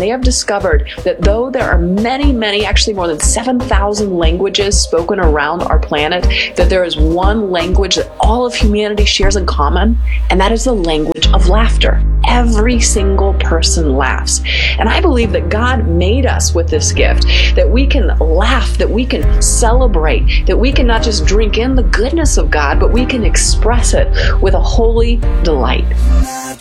they have discovered that though there are many, actually more than 7,000 languages spoken around our planet, that there is one language that all of humanity shares in common, and that is the language of laughter. Every single person laughs. And I believe that God made us with this gift, that we can laugh, that we can celebrate, that we can not just drink in the goodness of God, but we can express it with a holy delight.